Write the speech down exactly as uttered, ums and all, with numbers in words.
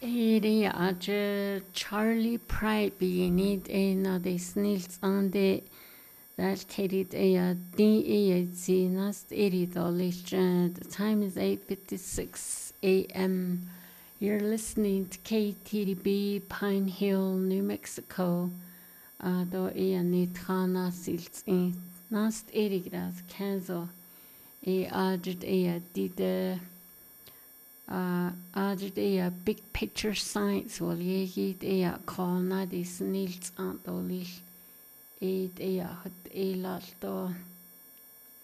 Eri aje Charlie Pride beginit en av de snils ande that terit a d a zinast eri dolish. The time is eight fifty-six a m. You're listening to K T D B Pine Hill, New Mexico. Uh, do e nitana sils in nast eri gras kanzo e ajet e dide. Uh, added a big picture science will ye a call na dis nils antolish eight a hot a lot